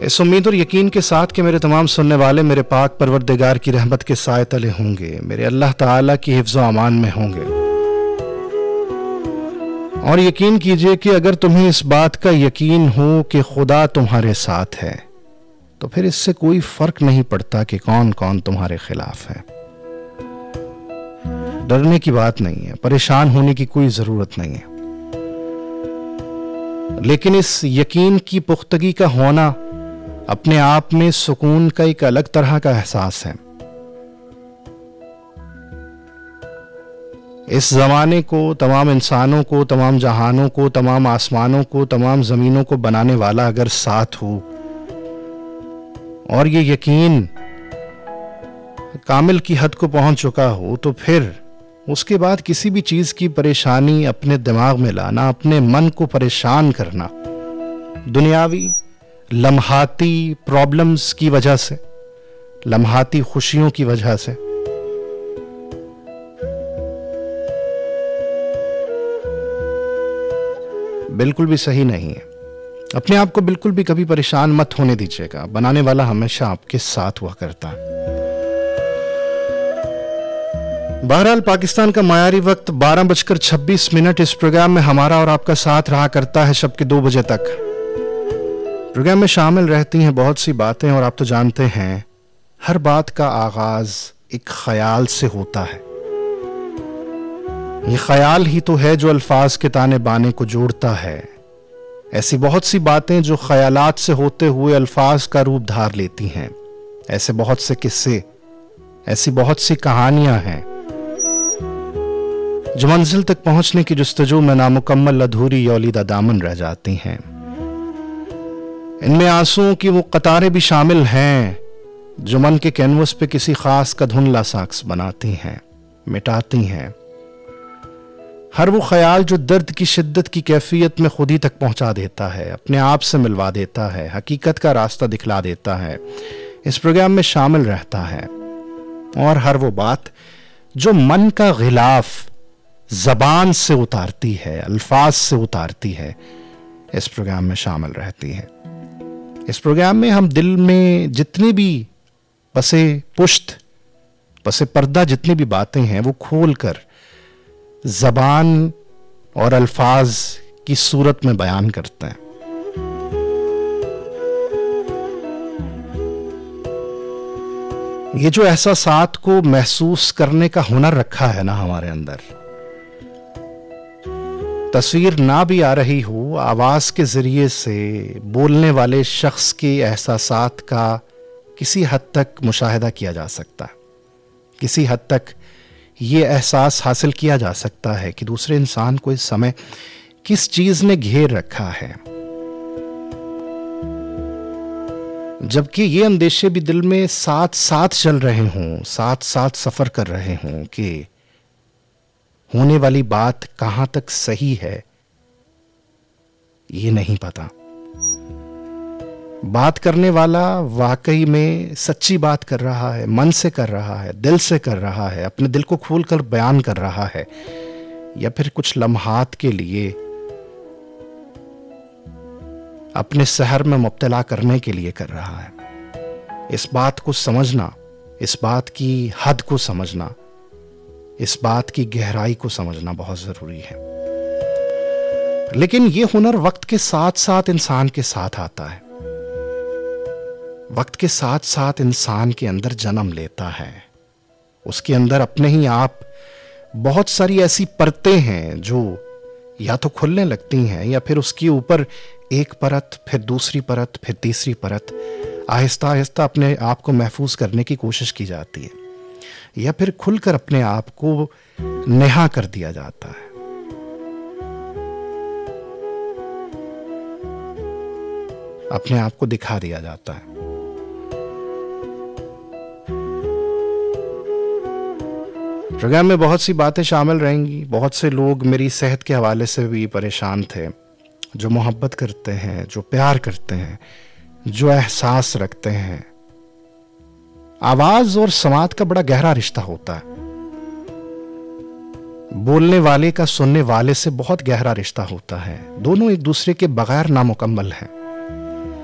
اس امید اور یقین کے ساتھ کہ میرے تمام سننے والے میرے پاک پروردگار کی رحمت کے سائے تلے ہوں گے، میرے اللہ تعالیٰ کی حفظ و امان میں ہوں گے، اور یقین کیجئے کہ اگر تمہیں اس بات کا یقین ہو کہ خدا تمہارے ساتھ ہے تو پھر اس سے کوئی فرق نہیں پڑتا کہ کون کون تمہارے خلاف ہے۔ ڈرنے کی بات نہیں ہے، پریشان ہونے کی کوئی ضرورت نہیں ہے، لیکن اس یقین کی پختگی کا ہونا اپنے آپ میں سکون کا ایک الگ طرح کا احساس ہے۔ اس زمانے کو، تمام انسانوں کو، تمام جہانوں کو، تمام آسمانوں کو، تمام زمینوں کو بنانے والا اگر ساتھ ہو اور یہ یقین کامل کی حد کو پہنچ چکا ہو تو پھر اس کے بعد کسی بھی چیز کی پریشانی اپنے دماغ میں لانا، اپنے من کو پریشان کرنا، دنیاوی لمحاتی پرابلمز کی وجہ سے، لمحاتی خوشیوں کی وجہ سے، بالکل بھی صحیح نہیں ہے۔ اپنے آپ کو بالکل بھی کبھی پریشان مت ہونے دیجیے گا، بنانے والا ہمیشہ آپ کے ساتھ ہوا کرتا ہے۔ بہرحال پاکستان کا معیاری وقت 12:26 اس پروگرام میں ہمارا اور آپ کا ساتھ رہا کرتا ہے شب کے 2 بجے تک۔ پروگرام میں شامل رہتی ہیں بہت سی باتیں، اور آپ تو جانتے ہیں ہر بات کا آغاز ایک خیال سے ہوتا ہے۔ یہ خیال ہی تو ہے جو الفاظ کے تانے بانے کو جوڑتا ہے۔ ایسی بہت سی باتیں جو خیالات سے ہوتے ہوئے الفاظ کا روپ دھار لیتی ہیں، ایسے بہت سے قصے، ایسی بہت سی کہانیاں ہیں جو منزل تک پہنچنے کی جستجو میں نامکمل، ادھوری، یولیدہ دامن رہ جاتی ہیں۔ ان میں آنسوؤں کی وہ قطاریں بھی شامل ہیں جو من کے کینوس پہ کسی خاص کا دھندلا ساکس بناتی ہیں، مٹاتی ہیں۔ ہر وہ خیال جو درد کی شدت کی کیفیت میں خود ہی تک پہنچا دیتا ہے، اپنے آپ سے ملوا دیتا ہے، حقیقت کا راستہ دکھلا دیتا ہے، اس پروگرام میں شامل رہتا ہے۔ اور ہر وہ بات جو من کا غلاف زبان سے اتارتی ہے، الفاظ سے اتارتی ہے، اس پروگرام میں شامل رہتی ہے۔ اس پروگرام میں ہم دل میں جتنی بھی پسے پشت، پسے پردہ جتنی بھی باتیں ہیں وہ کھول کر زبان اور الفاظ کی صورت میں بیان کرتے ہیں۔ یہ جو احساسات کو محسوس کرنے کا ہنر رکھا ہے نا ہمارے اندر، تصویر نہ بھی آ رہی ہو، آواز کے ذریعے سے بولنے والے شخص کے احساسات کا کسی حد تک مشاہدہ کیا جا سکتا ہے، کسی حد تک یہ احساس حاصل کیا جا سکتا ہے کہ دوسرے انسان کو اس سمے کس چیز نے گھیر رکھا ہے، جبکہ یہ اندیشے بھی دل میں ساتھ ساتھ چل رہے ہوں، ساتھ ساتھ سفر کر رہے ہوں کہ ہونے والی بات کہاں تک صحیح ہے یہ نہیں پتا، بات کرنے والا واقعی میں سچی بات کر رہا ہے، من سے کر رہا ہے، دل سے کر رہا ہے، اپنے دل کو کھول کر بیان کر رہا ہے، یا پھر کچھ لمحات کے لیے اپنے سحر میں مبتلا کرنے کے لیے کر رہا ہے۔ اس بات کو سمجھنا، اس بات کی حد کو سمجھنا، اس بات کی گہرائی کو سمجھنا بہت ضروری ہے۔ لیکن یہ ہنر وقت کے ساتھ ساتھ انسان کے ساتھ آتا ہے، وقت کے ساتھ ساتھ انسان کے اندر جنم لیتا ہے۔ اس کے اندر اپنے ہی آپ بہت ساری ایسی پرتیں ہیں جو یا تو کھلنے لگتی ہیں، یا پھر اس کے اوپر ایک پرت، پھر دوسری پرت، پھر تیسری پرت، آہستہ آہستہ اپنے آپ کو محفوظ کرنے کی کوشش کی جاتی ہے، یا پھر کھل کر اپنے آپ کو نہا کر دیا جاتا ہے۔ اپنے آپ کو دکھا دیا جاتا ہے۔ پروگرام میں بہت سی باتیں شامل رہیں گی۔ بہت سے لوگ میری صحت کے حوالے سے بھی پریشان تھے، جو محبت کرتے ہیں، جو پیار کرتے ہیں، جو احساس رکھتے ہیں۔ آواز اور سماعت کا بڑا گہرا رشتہ ہوتا ہے، بولنے والے کا سننے والے سے بہت گہرا رشتہ ہوتا ہے، دونوں ایک دوسرے کے بغیر نامکمل ہیں۔